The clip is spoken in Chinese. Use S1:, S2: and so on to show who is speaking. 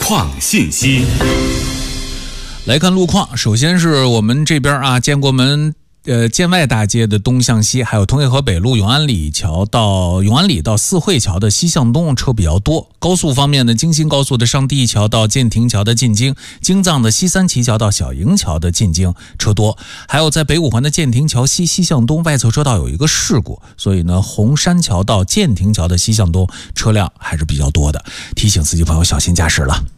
S1: 况信息。
S2: 来看路况，首先是我们这边建国门建外大街的东向西，还有通惠河北路永安里到四惠桥的西向东车比较多。高速方面呢，京新高速的上第一桥到建亭桥的进京，京藏的西三旗桥到小营桥的进京车多。还有在北五环的建亭桥西向东外侧车道有一个事故，所以呢，红山桥到建亭桥的西向东车辆还是比较多的，提醒司机朋友小心驾驶了。